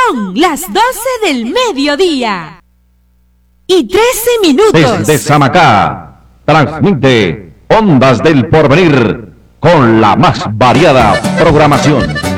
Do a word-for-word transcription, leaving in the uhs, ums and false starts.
Son las doce del mediodía y trece minutos. Desde Samacá, transmite Ondas del Porvenir con la más variada programación.